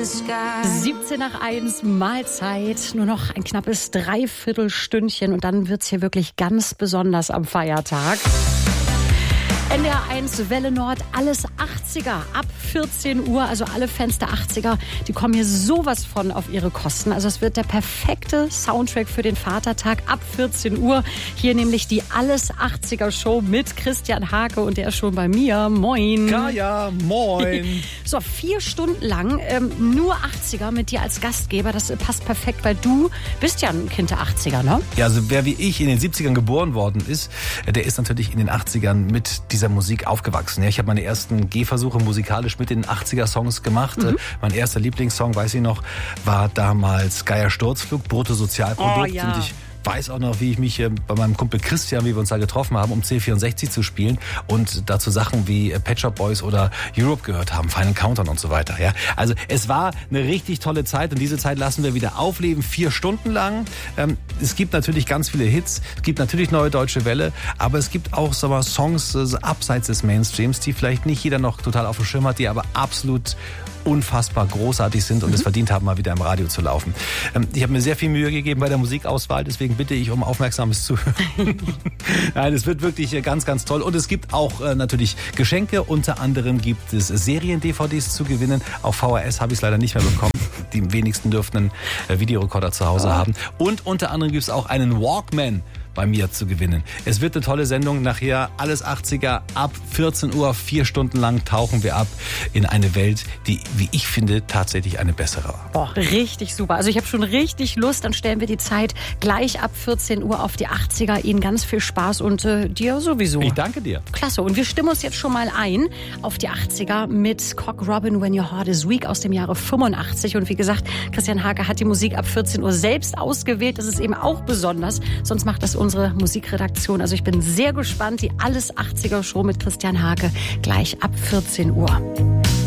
the sky. 17:01, Mahlzeit. Nur noch ein knappes Dreiviertelstündchen und dann wird's hier wirklich ganz besonders am Feiertag. NDR 1 Welle Nord, alles 80er ab 14 Uhr, also alle Fans der 80er, die kommen hier sowas von auf ihre Kosten. Also es wird der perfekte Soundtrack für den Vatertag ab 14 Uhr. Hier nämlich die Alles 80er Show mit Christian Hake und der ist schon bei mir. Moin. Kaya, moin. So, 4 Stunden lang nur 80er mit dir als Gastgeber. Das passt perfekt, weil du bist ja ein Kind der 80er, ne? Ja, also wer wie ich in den 70ern geboren worden ist, der ist natürlich in den 80ern mit dieser Musik aufgewachsen. Ja, ich habe meine ersten Gehversuche musikalisch mit den 80er-Songs gemacht. Mein erster Lieblingssong, weiß ich noch, war damals Geier Sturzflug, Bruttosozialprodukt. Oh, ja. Und ich weiß auch noch, wie ich mich bei meinem Kumpel Christian, wie wir uns da getroffen haben, um C64 zu spielen und dazu Sachen wie Pet Shop Boys oder Europe gehört haben, Final Countdown und so weiter. Ja, also es war eine richtig tolle Zeit und diese Zeit lassen wir wieder aufleben, 4 Stunden lang. Es gibt natürlich ganz viele Hits, es gibt natürlich Neue Deutsche Welle, aber es gibt auch so mal Songs abseits des Mainstreams, die vielleicht nicht jeder noch total auf dem Schirm hat, die aber absolut unfassbar großartig sind und es verdient haben, mal wieder im Radio zu laufen. Ich habe mir sehr viel Mühe gegeben bei der Musikauswahl, deswegen bitte ich um aufmerksames Zuhören. Nein, es wird wirklich ganz, ganz toll. Und es gibt auch natürlich Geschenke. Unter anderem gibt es Serien-DVDs zu gewinnen. Auf VHS habe ich es leider nicht mehr bekommen. Die wenigsten dürften einen Videorekorder zu Hause haben. Und unter anderem gibt es auch einen Walkman bei mir zu gewinnen. Es wird eine tolle Sendung. Nachher alles 80er ab 14 Uhr, 4 Stunden lang tauchen wir ab in eine Welt, die, wie ich finde, tatsächlich eine bessere war. Boah, richtig super. Also ich habe schon richtig Lust. Dann stellen wir die Zeit gleich ab 14 Uhr auf die 80er. Ihnen ganz viel Spaß und dir sowieso. Ich danke dir. Klasse. Und wir stimmen uns jetzt schon mal ein auf die 80er mit Cock Robin, When Your Heart is Weak aus dem Jahre 85. Und wie gesagt, Christian Hake hat die Musik ab 14 Uhr selbst ausgewählt. Das ist eben auch besonders. Sonst macht das unsere Musikredaktion. Also ich bin sehr gespannt. Die Alles 80er Show mit Christian Hake gleich ab 14 Uhr.